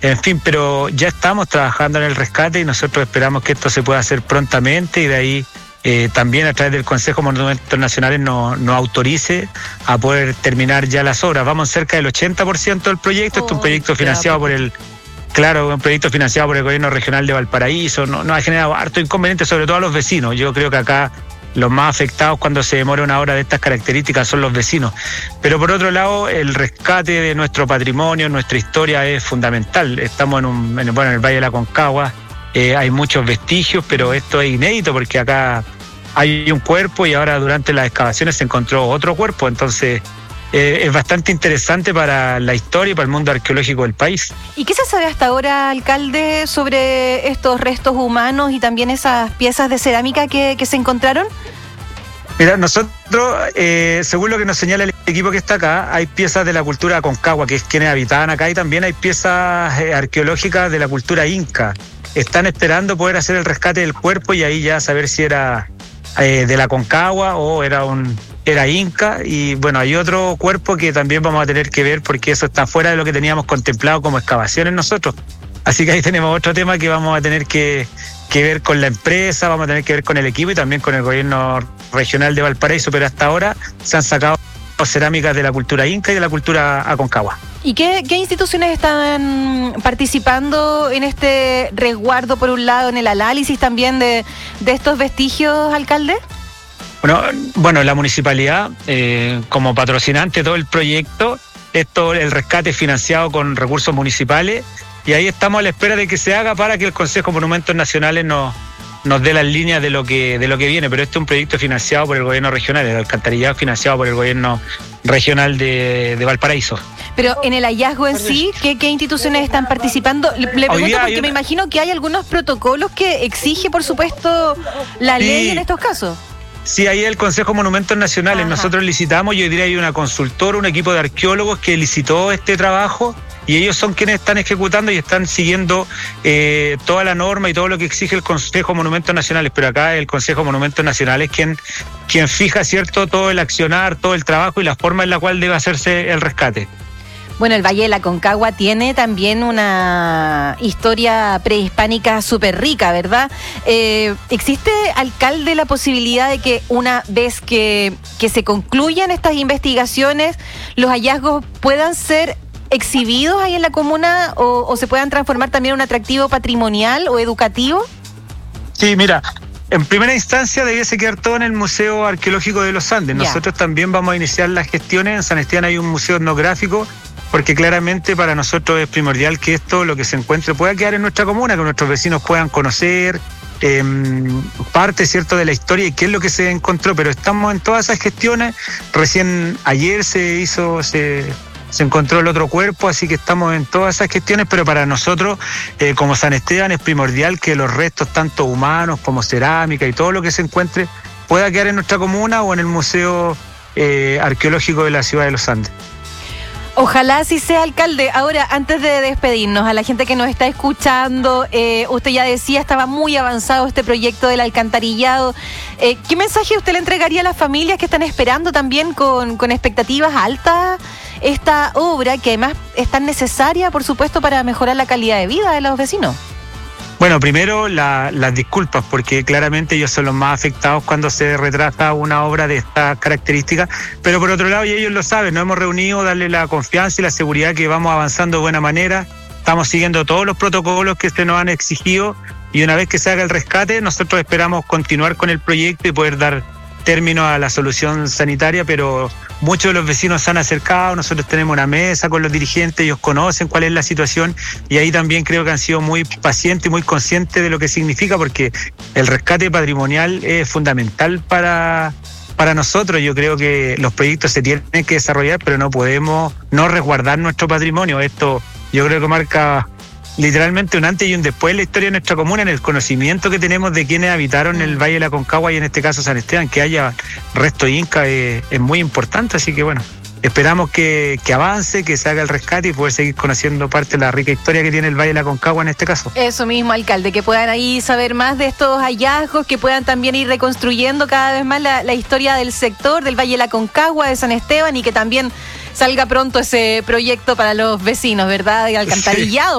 En fin, pero ya estamos trabajando en el rescate y nosotros esperamos que esto se pueda hacer prontamente y de ahí también a través del Consejo de Monumentos Nacionales nos autorice a poder terminar ya las obras. Vamos cerca del 80% del proyecto. Este es un proyecto financiado por el... Claro, un proyecto financiado por el Gobierno Regional de Valparaíso. Nos ha generado harto inconveniente, sobre todo a los vecinos. Yo creo que acá los más afectados cuando se demora una obra de estas características son los vecinos. Pero por otro lado, el rescate de nuestro patrimonio, nuestra historia es fundamental. Estamos en el Valle de la Aconcagua, hay muchos vestigios, pero esto es inédito porque acá hay un cuerpo y ahora durante las excavaciones se encontró otro cuerpo. Entonces es bastante interesante para la historia y para el mundo arqueológico del país. ¿Y qué se sabe hasta ahora, alcalde, sobre estos restos humanos y también esas piezas de cerámica que se encontraron? Mira, nosotros, según lo que nos señala el equipo que está acá, hay piezas de la cultura Aconcagua, que es quienes habitaban acá, y también hay piezas arqueológicas de la cultura inca. Están esperando poder hacer el rescate del cuerpo y ahí ya saber si era de la Aconcagua o era inca. Y bueno, hay otro cuerpo que también vamos a tener que ver porque eso está fuera de lo que teníamos contemplado como excavaciones nosotros. Así que ahí tenemos otro tema que vamos a tener que ver con la empresa, vamos a tener que ver con el equipo y también con el Gobierno Regional de Valparaíso, pero hasta ahora se han sacado cerámicas de la cultura inca y de la cultura Aconcagua. ¿Y qué instituciones están participando en este resguardo, por un lado, en el análisis también de estos vestigios, alcalde? Bueno, la municipalidad, como patrocinante de todo el proyecto, el rescate es financiado con recursos municipales y ahí estamos a la espera de que se haga para que el Consejo de Monumentos Nacionales nos dé las líneas de lo que viene, pero este es un proyecto financiado por el Gobierno Regional, el alcantarillado financiado por el Gobierno Regional de Valparaíso. Pero en el hallazgo en sí, ¿qué instituciones están participando? Le pregunto porque me imagino que hay algunos protocolos que exige, por supuesto, la ley en estos casos. Sí, ahí el Consejo de Monumentos Nacionales. Ajá. Nosotros licitamos y hoy día hay una consultora, un equipo de arqueólogos que licitó este trabajo y ellos son quienes están ejecutando y están siguiendo toda la norma y todo lo que exige el Consejo de Monumentos Nacionales. Pero acá el Consejo de Monumentos Nacionales es quien fija, ¿cierto?, todo el accionar, todo el trabajo y la forma en la cual debe hacerse el rescate. Bueno, el Valle de la Aconcagua tiene también una historia prehispánica súper rica, ¿verdad? ¿Existe, alcalde, la posibilidad de que una vez que se concluyan estas investigaciones, los hallazgos puedan ser exhibidos ahí en la comuna o se puedan transformar también en un atractivo patrimonial o educativo? Sí, mira, en primera instancia debiese quedar todo en el Museo Arqueológico de los Andes. Nosotros también vamos a iniciar las gestiones. En San Esteban hay un museo etnográfico, porque claramente para nosotros es primordial que esto, lo que se encuentre, pueda quedar en nuestra comuna, que nuestros vecinos puedan conocer parte, ¿cierto?, de la historia y qué es lo que se encontró. Pero estamos en todas esas gestiones. Recién ayer se encontró el otro cuerpo, así que estamos en todas esas gestiones, pero para nosotros, como San Esteban, es primordial que los restos, tanto humanos como cerámica y todo lo que se encuentre, pueda quedar en nuestra comuna o en el Museo Arqueológico de la Ciudad de los Andes. Ojalá así sea, alcalde. Ahora, antes de despedirnos, a la gente que nos está escuchando, usted ya decía, estaba muy avanzado este proyecto del alcantarillado. ¿Qué mensaje usted le entregaría a las familias que están esperando también con expectativas altas esta obra, que además es tan necesaria, por supuesto, para mejorar la calidad de vida de los vecinos? Bueno, primero las disculpas, porque claramente ellos son los más afectados cuando se retrasa una obra de estas características, pero por otro lado, y ellos lo saben, nos hemos reunido, darle la confianza y la seguridad que vamos avanzando de buena manera, estamos siguiendo todos los protocolos que se nos han exigido y una vez que se haga el rescate, nosotros esperamos continuar con el proyecto y poder dar término a la solución sanitaria, pero muchos de los vecinos se han acercado, nosotros tenemos una mesa con los dirigentes, ellos conocen cuál es la situación y ahí también creo que han sido muy pacientes y muy conscientes de lo que significa, porque el rescate patrimonial es fundamental para nosotros. Yo creo que los proyectos se tienen que desarrollar, pero no podemos no resguardar nuestro patrimonio. Esto yo creo que marca literalmente un antes y un después en la historia de nuestra comuna, en el conocimiento que tenemos de quienes habitaron el Valle de la Aconcagua y en este caso San Esteban. Que haya resto inca es muy importante, así que bueno, esperamos que avance, que se haga el rescate y poder seguir conociendo parte de la rica historia que tiene el Valle de la Aconcagua en este caso. Eso mismo, alcalde, que puedan ahí saber más de estos hallazgos, que puedan también ir reconstruyendo cada vez más la historia del sector, del Valle de la Aconcagua, de San Esteban, y que también salga pronto ese proyecto para los vecinos, ¿verdad?, de alcantarillado.